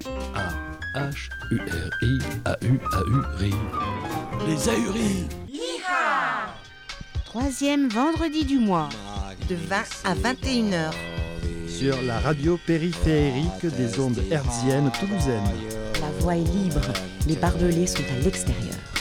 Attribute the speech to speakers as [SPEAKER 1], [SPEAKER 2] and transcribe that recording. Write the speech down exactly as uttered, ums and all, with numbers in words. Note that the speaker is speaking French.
[SPEAKER 1] A H U R I A U A U R I. Les Ahuris.
[SPEAKER 2] Troisième vendredi du mois,
[SPEAKER 3] de vingt à vingt et une heures.
[SPEAKER 4] Sur la radio périphérique des ondes hertziennes toulousaines.
[SPEAKER 2] la voie est libre, les barbelés sont à l'extérieur.